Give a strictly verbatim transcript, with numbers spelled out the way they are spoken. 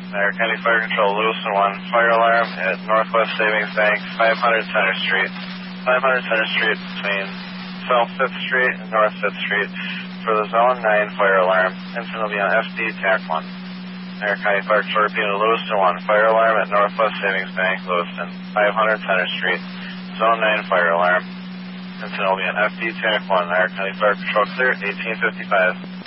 Niagara County Fire Control, Lewiston one, fire alarm at Northwest Savings Bank, five hundred Center Street. five hundred Center Street between South fifth Street and North fifth Street for the Zone nine fire alarm. Incident will be on F D T A C one. Niagara County Fire Control repeating Lewiston one, fire alarm at Northwest Savings Bank, Lewiston, five hundred Center Street. Zone nine fire alarm. Incident will be on F D T A C one. Niagara County Fire Control clear, eighteen fifty-five.